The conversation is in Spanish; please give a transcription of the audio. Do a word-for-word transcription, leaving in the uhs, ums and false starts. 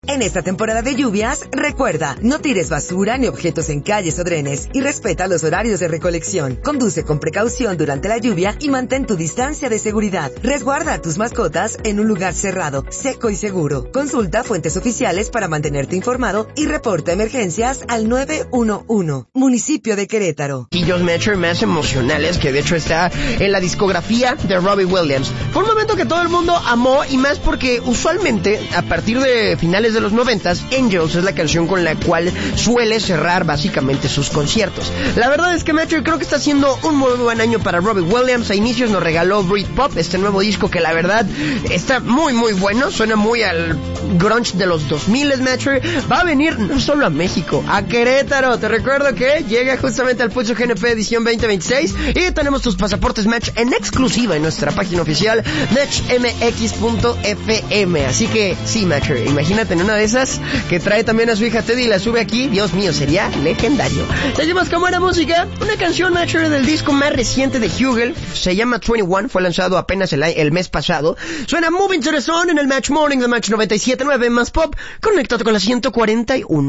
En esta temporada de lluvias, recuerda, no tires basura ni objetos en calles o drenes y respeta los horarios de recolección. Conduce con precaución durante la lluvia y mantén tu distancia de seguridad. Resguarda a tus mascotas en un lugar cerrado, seco y seguro. Consulta fuentes oficiales para mantenerte informado y reporta emergencias al nueve uno uno. Municipio de Querétaro. Y los Metro más emocionales, que de hecho está en la discografía de Robbie Williams. Fue un momento que todo el mundo amó, y más porque usualmente a partir de finales de los noventas, Angels es la canción con la cual suele cerrar básicamente sus conciertos. La verdad es que Metro creo que está haciendo un muy buen año para Robbie Williams. A inicios nos regaló Britpop, este nuevo disco que la verdad está muy muy bueno, suena muy al grunge de los dos mil. Metro va a venir no solo a México, a Querétaro. Te recuerdo que llega justamente al Pulso G N P edición veinte veintiséis y tenemos tus pasaportes Match en exclusiva en nuestra página oficial match m x punto f m. Así que sí, Match, imagínate en una de esas que trae también a su hija Teddy y la sube aquí. Dios mío, sería legendario. Seguimos con buena música. Una canción, Match, del disco más reciente de Hugel, se llama veintiuno, fue lanzado apenas el, el mes pasado. Suena muy interesante en el Match Morning de Match noventa y siete punto nueve más pop. Conéctate con la ciento cuarenta y uno.